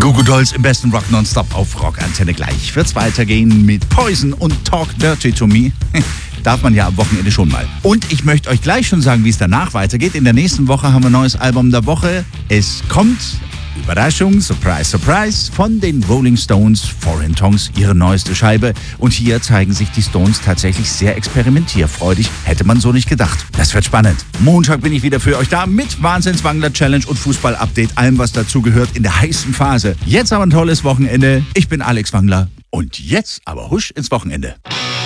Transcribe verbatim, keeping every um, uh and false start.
Goo Goo Dolls im besten Rock nonstop auf Rockantenne. Gleich wird's weitergehen mit Poison und Talk Dirty to Me. Darf man ja am Wochenende schon mal. Und ich möchte euch gleich schon sagen, wie es danach weitergeht. In der nächsten Woche haben wir ein neues Album der Woche. Es kommt, Überraschung, Surprise, Surprise, von den Rolling Stones, Foreign Tongues, ihre neueste Scheibe. Und hier zeigen sich die Stones tatsächlich sehr experimentierfreudig. Hätte man so nicht gedacht. Das wird spannend. Montag bin ich wieder für euch da mit Wahnsinnswangler-Challenge und Fußball-Update. Allem, was dazu gehört in der heißen Phase. Jetzt aber ein tolles Wochenende. Ich bin Alex Wangler. Und jetzt aber husch ins Wochenende.